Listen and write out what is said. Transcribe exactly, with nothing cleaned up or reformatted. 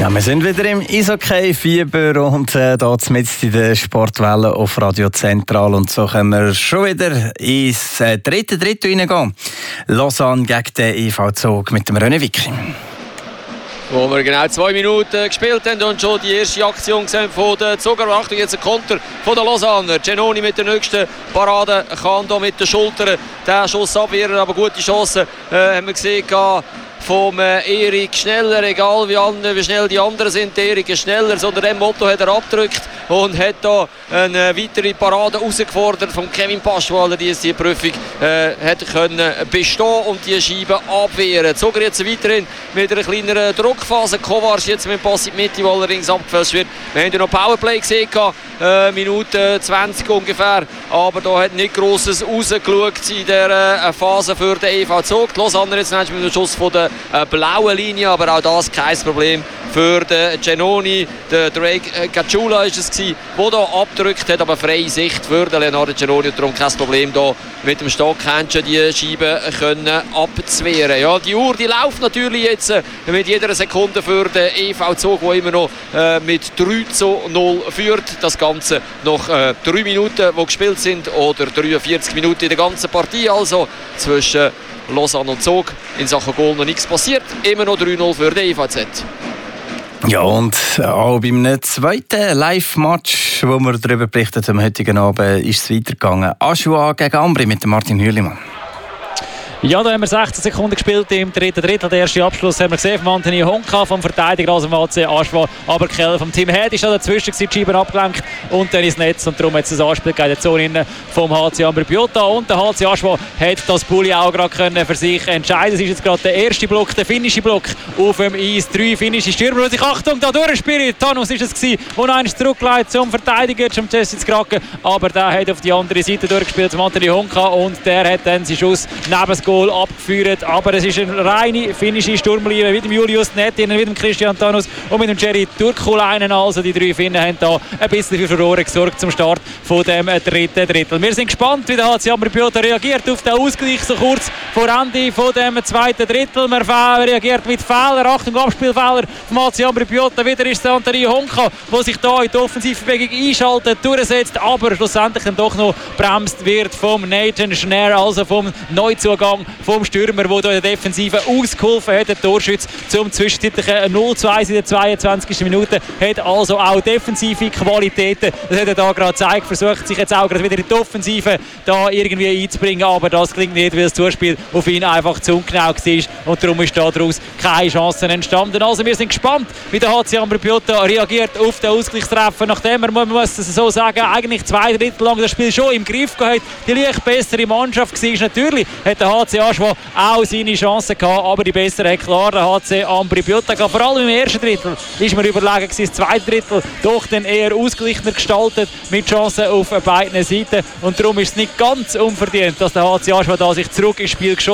Ja, wir sind wieder im Eishockey-Fieber und äh, hier mit in der Sportwelle auf Radio Zentral. Und so können wir schon wieder ins äh, dritte Drittel hineingehen. Lausanne gegen den E V Zug mit dem René Wicki. Wo wir genau zwei Minuten gespielt haben und schon die erste Aktion gesehen von der Zuger. Achtung, jetzt ein Konter von der Lausanne. Genoni mit der nächsten Parade kann da mit den Schultern den Schuss abwehren, aber gute Chance äh, haben wir gesehen vom äh, Erik Schneller, egal wie, an, wie schnell die anderen sind. Der Erik ist schneller, so unter dem Motto hat er abgedrückt und hat da eine äh, weitere Parade herausgefordert von Kevin Paschwaller, die diese Prüfung äh, hat können bestehen und die Scheibe abwehren. Zuger jetzt weiterhin mit einer kleineren Druckphase. Kovac jetzt mit dem Pass in die Mitte, weil allerdings abgefälscht wird. Wir haben ja noch Powerplay gesehen, äh, Minute zwanzig ungefähr, aber da hat nicht Grosses rausgeschaut in dieser äh, Phase für den E V Zug. Die Lausanne jetzt mit dem Schuss von der äh, blauen Linie, aber auch das kein Problem für den Genoni. Der Drake Kachula ist es gewesen, der da abgedrückt hat, aber freie Sicht für den Leonardo Genoni und darum kein Problem da mit dem Stockhändchen die Scheibe können abzuwehren. Ja, die Uhr die läuft natürlich jetzt äh, mit jeder Sekunde für den E V Zug, der immer noch äh, mit drei zu null führt. Das Ganze noch äh, drei Minuten, die gespielt sind, oder dreiundvierzig Minuten in der ganzen Partie. Also zwischen Lausanne und Zug in Sachen Goal noch nichts passiert. Immer noch drei null für den E V Z. Ja, und auch beim zweiten Live-Match, wo wir darüber berichtet am heutigen Abend, ist es weitergegangen. Aschua gegen Ambri mit Martin Hürlimann. Ja, da haben wir sechzehn Sekunden gespielt im dritten Drittel. Der erste Abschluss haben wir gesehen von Anthony Honka, vom Verteidiger aus dem A C Aschwa. Aber Kell vom Team Head ist da dazwischen, die Scheiben abgelenkt und dann ins Netz. Und darum hat es ein Anspiel in der Zone vom H C Ambri Piotta. Und der H C Aschwa hat das Bulli auch gerade für sich entscheiden. Es ist jetzt gerade der erste Block, der finnische Block auf dem Eis. Drei finnische Stürmer, die sich, Achtung, da durchspielen. Thanos ist es gewesen, der noch einmal zurückleitet zum Verteidiger, zum Jesse Skraken. Aber der hat auf die andere Seite durchgespielt, zum Anthony Honka. Und der hat dann seinen Schuss neben das Goal abgeführt, aber es ist eine reine finnische Sturmlinie mit dem Julius Nettinen, mit dem Christian Thanos und mit dem Jerry Turkulainen. Also die drei Finnen haben da ein bisschen für Furore gesorgt zum Start von dem dritten Drittel. Wir sind gespannt, wie der H C Ambri Piotta reagiert auf den Ausgleich so kurz vor Ende von dem zweiten Drittel. Man reagiert mit Fehlern, Achtung, Abspielfehler vom H C Ambri Piotta. Wieder ist der Anthony Honka, der sich da in die Offensivbewegung einschaltet, durchsetzt, aber schlussendlich dann doch noch bremst wird vom Nathan Schnär, also vom Neuzugang vom Stürmer, der hier in der Defensive ausgeholfen hat. Der Torschütz zum zwischenzeitlichen null zu eins in der zweiundzwanzigsten Minute hat also auch defensive Qualitäten. Das hat er da gerade gezeigt, versucht sich jetzt auch gerade wieder in die Offensive da irgendwie einzubringen, aber das klingt nicht, weil das Zuspiel auf ihn einfach zu ungenau war und darum ist daraus keine Chance entstanden. Also wir sind gespannt, wie der H C Ambri Piotta reagiert auf den Ausgleichstreffer, nachdem er, man muss es so sagen, eigentlich zwei Drittel lang das Spiel schon im Griff gehabt, die leicht bessere Mannschaft war. Natürlich hat der H C Aschwa auch seine Chancen gehabt, aber die bessere hat klar der H C Ambri Piotta gehabt. Vor allem im ersten Drittel ist man überlegen gewesen, das zweite Drittel doch dann eher ausgeglichener gestaltet mit Chancen auf beiden Seiten und darum ist es nicht ganz unverdient, dass der H C Aschwa da sich zurück ins Spiel geschossen